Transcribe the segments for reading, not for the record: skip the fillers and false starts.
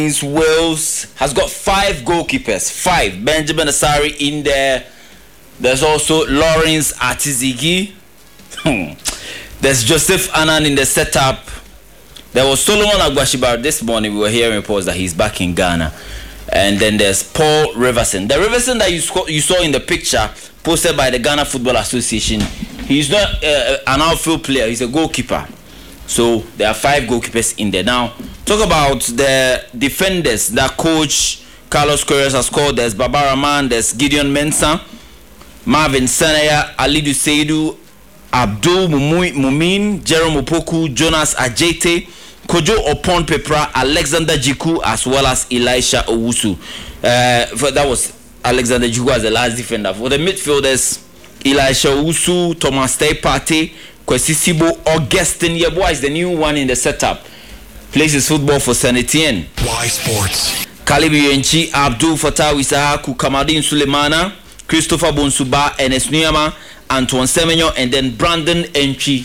Wales has got 5 goalkeepers. 5. Benjamin Asare in there. There's also Lawrence Atizigi. There's Joseph Annan in the setup. There was Solomon Agbashibar this morning. We were hearing reports that he's back in Ghana. And then there's Paul Riverson. The Riverson that you saw in the picture posted by the Ghana Football Association, he's not an outfield player. He's a goalkeeper. So there are 5 goalkeepers in there. Now, talk about the defenders that coach Carlos Queiroz has called. There's Baba Rahman, there's Gideon Mensah, Marvin Senaya, Alidu Seidu, Abdul Mumin, Jerome Opoku, Jonas Ajete, Kojo Opon Pepra, Alexander Jiku, as well as Elisha Owusu. That was Alexander Jiku as the last defender. For the midfielders, Elisha Owusu, Thomas Tepate, Kwesisibo, Augustin Yeboah is the new one in the setup. Plays his football for Saint Etienne. Y Sports. Kalibi Yenchi, Abdul Fattah Wisahaku, Kamadin Sulemana, Christopher Bonsuba, Enes Nuyama, Antoine Semenyo, and then Brandon Entry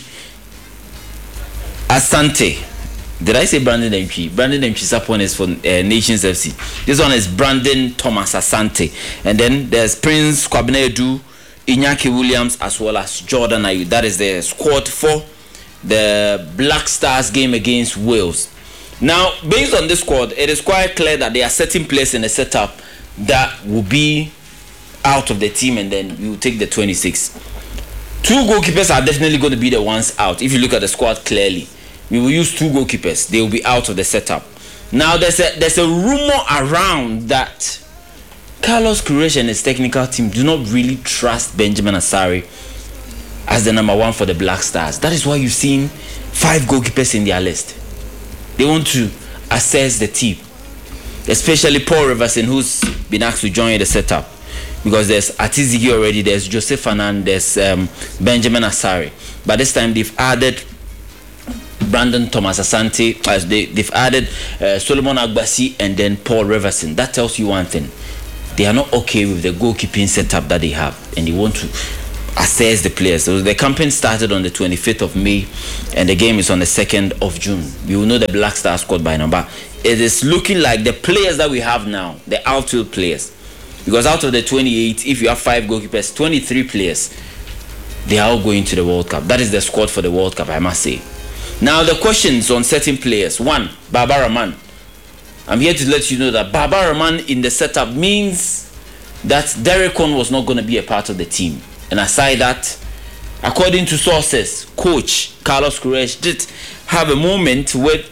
Asante. Did I say Brandon Entry? Brandon Entry Sapon is for Nations FC. This one is Brandon Thomas Asante. And then there's Prince Kwabena Edu, Iñaki Williams, as well as Jordan Ayew. That is the squad for the Black Stars game against Wales. Now, based on this squad, it is quite clear that there are certain players in the setup that will be out of the team, and then you take the 26. 2 goalkeepers are definitely going to be the ones out. If you look at the squad clearly, we will use 2 goalkeepers. They will be out of the setup. Now, there's a rumor around that Carlos Queiroz and his technical team do not really trust Benjamin Asare as the number 1 for the Black Stars. That is why you've seen 5 goalkeepers in their list. They want to assess the team, especially Paul Riverson, who's been asked to join the setup, because there's Atizigi already, there's Joseph Annan, there's Benjamin Asare. But this time they've added Brandon Thomas Asante, they've added Solomon Agbasi, and then Paul Riverson. That tells you one thing: they are not okay with the goalkeeping setup that they have, and they want to assess the players. So the campaign started on the 25th of May, and the game is on the 2nd of June. You will know the Black Star squad by number. It is looking like the players that we have now, the outfield players, because out of the 28, if you have 5 goalkeepers, 23 players, they are all going to the World Cup. That is the squad for the World Cup, I must say. Now, the questions on certain players. 1, Baba Rahman. I'm here to let you know that Baba Rahman in the setup means that Derek Con was not going to be a part of the team. And aside that, according to sources, coach Carlos Queiroz did have a moment with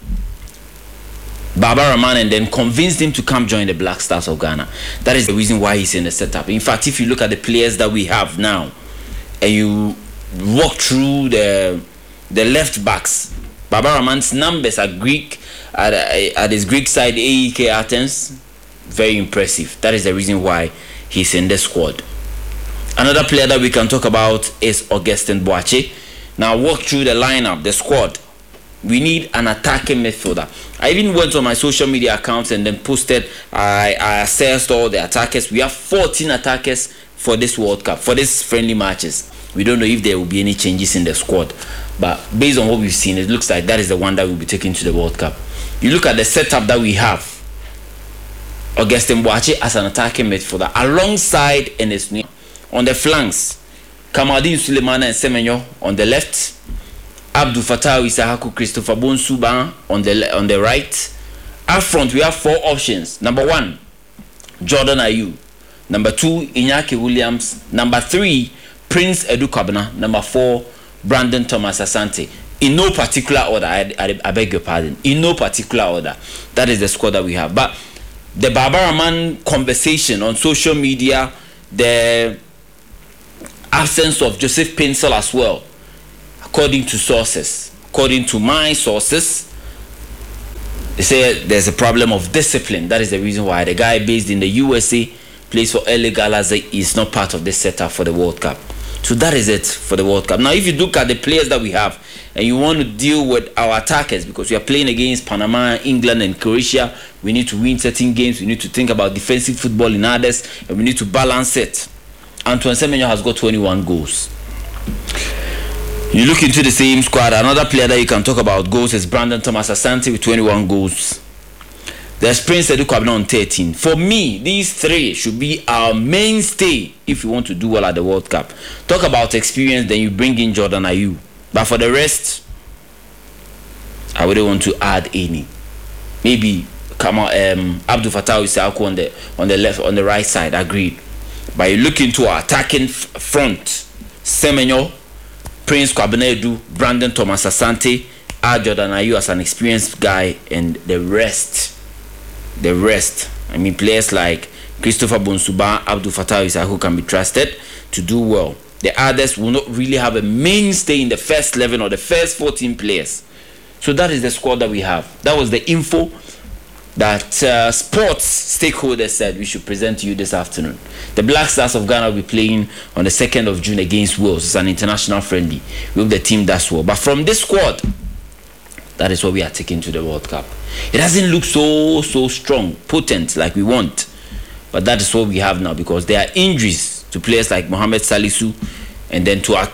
Baba Rahman and then convinced him to come join the Black Stars of Ghana. That is the reason why he's in the setup. In fact, if you look at the players that we have now and you walk through the left backs, Baba Rahman's numbers are Greek at his Greek side, AEK Athens. Very impressive. That is the reason why he's in the squad. Another player that we can talk about is Augustin Boache. Now walk through the lineup, the squad. We need an attacking midfielder. I even went on my social media accounts and then posted, I assessed all the attackers. We have 14 attackers for this World Cup, for these friendly matches. We don't know if there will be any changes in the squad, but based on what we've seen, it looks like that is the one that will be taken to the World Cup. You look at the setup that we have: Augustin Boache as an attacking midfielder alongside Enes. On the flanks, Kamadin Sulemana and Semenyo on the left, Abdul Fattah Wisahaku, Christopher Bonsuba on the right. Up front, we have 4 options. Number 1, Jordan Ayew. Number 2, Iñaki Williams. Number 3, Prince Edu Kwabena. Number 4, Brandon Thomas Asante. In no particular order, I beg your pardon. In no particular order. That is the squad that we have. But the Baba Rahman conversation on social media, the absence of Joseph Pinsel as well, according to sources, according to my sources, they say there's a problem of discipline. That is the reason why the guy based in the USA, plays for LA Galaxy, is not part of this setup for the World Cup. So that is it for the World Cup. Now, if you look at the players that we have and you want to deal with our attackers, because we are playing against Panama, England, and Croatia, we need to win certain games. We need to think about defensive football in others, and we need to balance it. Antoine Semenyo has got 21 goals. You look into the same squad, another player that you can talk about goals is Brandon Thomas Asante with 21 goals. There's Prince Edu Kwabena on 13. For me, these three should be our mainstay if you want to do well at the World Cup. Talk about experience, then you bring in Jordan Ayew. But for the rest, I wouldn't want to add any. Maybe Abdul Fattah Issahaku on the left, on the right side. Agreed. But you look into our attacking front: Semenyo, Prince Kwabena Edu, Brandon Thomas Asante, add Jordan Ayew as an experienced guy, and the rest. I mean, players like Christopher Bonsuba, Abdul Fattah Issahaku can be trusted to do well. The others will not really have a mainstay in the first 11 or the first 14 players. So that is the squad that we have. That was the info that sports stakeholders said we should present to you this afternoon. The Black Stars of Ghana will be playing on the 2nd of June against Wales. It's an international friendly. We hope the team does well. But from this squad, that is what we are taking to the World Cup. It doesn't look so strong, potent like we want. But that is what we have now, because there are injuries to players like Mohamed Salisu and then to our